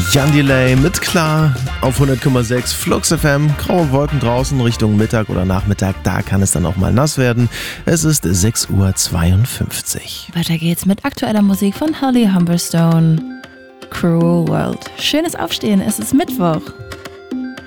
Jan Delay mit Klar auf 100,6 Flux FM. Graue Wolken draußen Richtung Mittag oder Nachmittag, da kann es dann auch mal nass werden. Es ist 6:52 Uhr. Weiter geht's mit aktueller Musik von Holly Humberstone. Cruel World. Schönes Aufstehen, es ist Mittwoch.